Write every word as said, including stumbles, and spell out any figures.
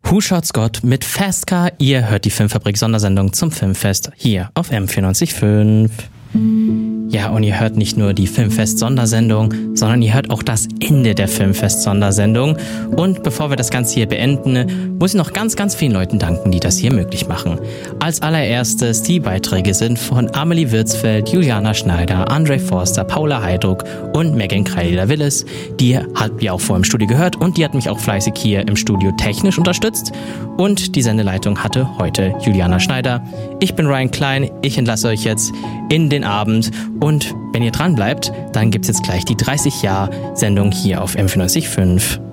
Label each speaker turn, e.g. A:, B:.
A: Who Shot Scott mit Fast Car. Ihr hört die Filmfabrik-Sondersendung zum Filmfest hier auf M vierundneunzig Komma fünf. Ja, und ihr hört nicht nur die Filmfest-Sondersendung, sondern ihr hört auch das Ende der Filmfest-Sondersendung. Und bevor wir das Ganze hier beenden, muss ich noch ganz, ganz vielen Leuten danken, die das hier möglich machen. Als allererstes, die Beiträge sind von Amelie Würzfeld, Juliana Schneider, André Forster, Paula Heidruck und Megan Kreidler-Willis. Die habt ihr auch vor im Studio gehört und die hat mich auch fleißig hier im Studio technisch unterstützt. Und die Sendeleitung hatte heute Juliana Schneider. Ich bin Ryan Klein, ich entlasse euch jetzt in den Abend. Und wenn ihr dran bleibt, dann gibt's jetzt gleich die dreißig Jahr Sendung hier auf M vierundneunzig Komma fünf.